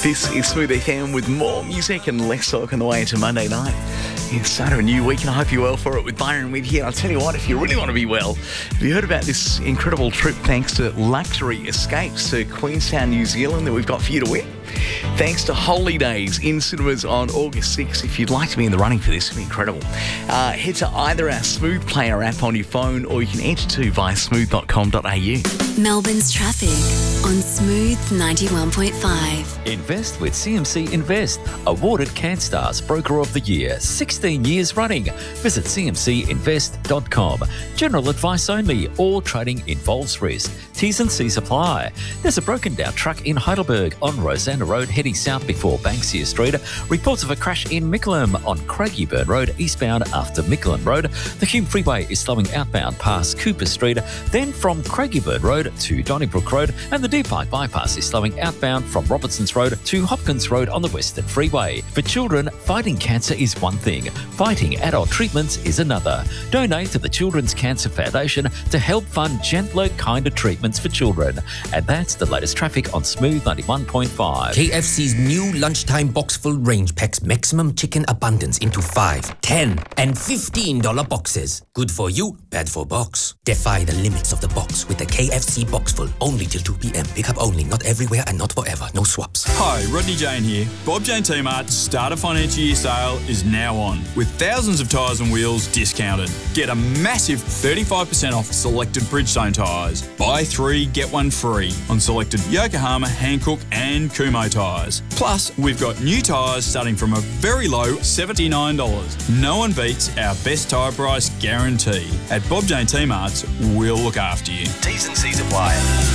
This is Smooth FM with more music and less talk on the way into Monday night. It's start of a new week and I hope you're well for it with Byron Weed here. I'll tell you what, if you really want to be well, have you heard about this incredible trip thanks to Luxury Escapes to Queenstown, New Zealand that we've got for you to win? Thanks to Holy Days in cinemas on August 6th. If you'd like to be in the running for this, it'd be incredible. Head to either our Smooth Player app on your phone or you can enter to via smooth.com.au. Melbourne's traffic on Smooth 91.5. Invest with CMC Invest, awarded CanStars Broker of the Year, 16 years running. Visit cmcinvest.com. General advice only. All trading involves risk. T's and C's apply. There's a broken down truck in Heidelberg on Rosanna Road heading south before Banksia Street. Reports of a crash in Mickleham on Craigieburn Road eastbound after Mickleham Road. The Hume Freeway is slowing outbound past Cooper Street. Then from Craigieburn Road to Donnybrook Road, and the Deer Park Bypass is slowing outbound from Robertson's Road to Hopkins Road on the Western Freeway. For children, fighting cancer is one thing. Fighting adult treatments is another. Donate to the Children's Cancer Foundation to help fund gentler, kinder treatments for children. And that's the latest traffic on Smooth 91.5. KFC's new lunchtime box full range packs maximum chicken abundance into 5, 10 and $15 boxes. Good for you, bad for box. Defy the limits of the box with the KFC box full only till 2 p.m. Pick up only, not everywhere and not forever. No swaps. Hi, Rodney Jane here. Bob Jane T-Mart's start of financial year sale is now on with thousands of tyres and wheels discounted. Get a massive 35% off selected Bridgestone tyres. Buy 3, get 1 free on selected Yokohama, Hankook and Kumho tyres. Plus, we've got new tyres starting from a very low $79. No one beats our best tyre price guarantee. At Bob Jane T-Mart's, we'll look after you. T's and C's apply.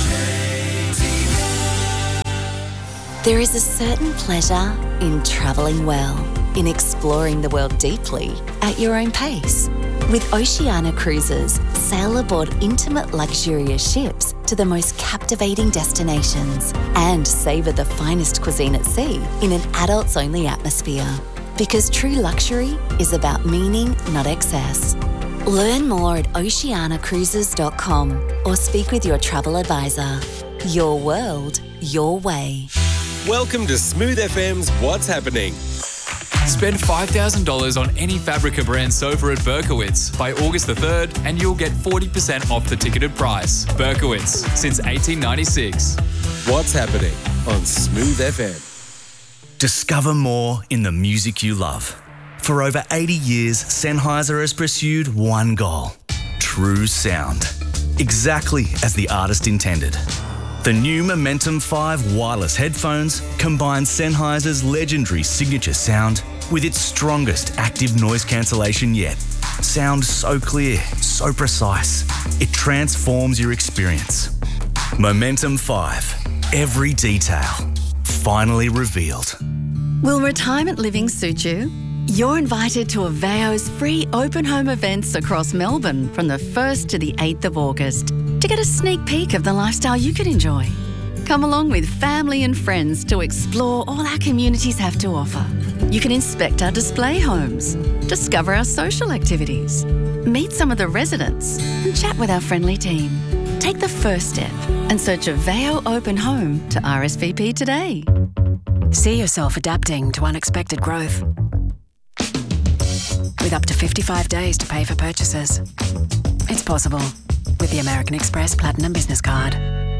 There is a certain pleasure in travelling well, in exploring the world deeply at your own pace. With Oceania Cruises, sail aboard intimate luxurious ships to the most captivating destinations and savour the finest cuisine at sea in an adults-only atmosphere. Because true luxury is about meaning, not excess. Learn more at oceanacruises.com or speak with your travel advisor. Your world, your way. Welcome to Smooth FM's What's Happening. Spend $5,000 on any Fabrica brand sofa at Berkowitz by August the 3rd and you'll get 40% off the ticketed price. Berkowitz, since 1896. What's Happening on Smooth FM. Discover more in the music you love. For over 80 years, Sennheiser has pursued one goal: true sound. Exactly as the artist intended. The new Momentum 5 wireless headphones combine Sennheiser's legendary signature sound with its strongest active noise cancellation yet. Sound so clear, so precise, it transforms your experience. Momentum 5, every detail, finally revealed. Will retirement living suit you? You're invited to Aveo's free open home events across Melbourne from the 1st to the 8th of August to get a sneak peek of the lifestyle you could enjoy. Come along with family and friends to explore all our communities have to offer. You can inspect our display homes, discover our social activities, meet some of the residents and chat with our friendly team. Take the first step and search Aveo Open Home to RSVP today. See yourself adapting to unexpected growth. With up to 55 days to pay for purchases. It's possible with the American Express Platinum Business Card.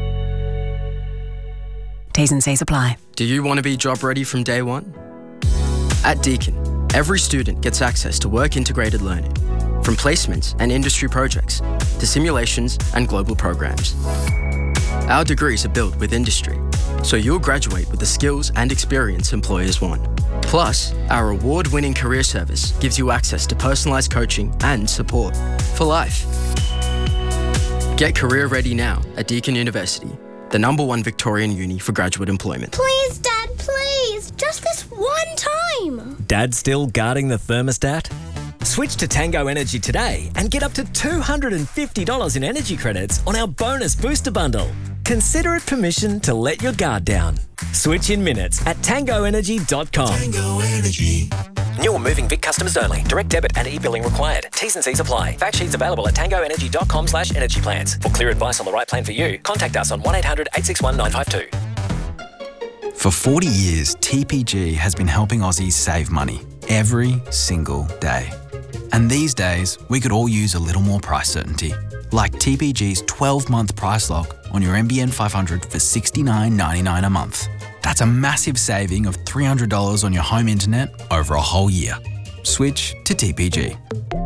T's and C's apply. Do you want to be job ready from day one? At Deakin, every student gets access to work-integrated learning, from placements and industry projects to simulations and global programs. Our degrees are built with industry, so you'll graduate with the skills and experience employers want. Plus, our award-winning career service gives you access to personalised coaching and support for life. Get career ready now at Deakin University, the #1 Victorian uni for graduate employment. Please, Dad, please. Just this one time. Dad still guarding the thermostat? Switch to Tango Energy today and get up to $250 in energy credits on our bonus booster bundle. Consider it permission to let your guard down. Switch in minutes at tangoenergy.com. Tango Energy. New or moving Vic customers only. Direct debit and e-billing required. T's and C's apply. Fact sheets available at tangoenergy.com/energy plans. For clear advice on the right plan for you, contact us on 1800 861 952. For 40 years, TPG has been helping Aussies save money every single day. And these days, we could all use a little more price certainty, like TPG's 12-month price lock on your NBN 500 for $69.99 a month. That's a massive saving of $300 on your home internet over a whole year. Switch to TPG.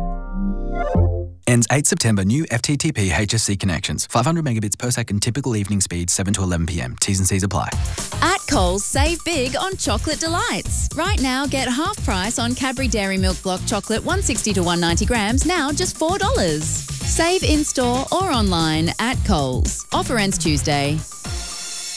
Ends 8 September. New FTTP HSC connections. 500 megabits per second. Typical evening speed 7 to 11 p.m. T's and C's apply. At Coles, save big on chocolate delights. Right now, get half price on Cadbury Dairy Milk Block chocolate 160 to 190 grams, now just $4. Save in-store or online at Coles. Offer ends Tuesday.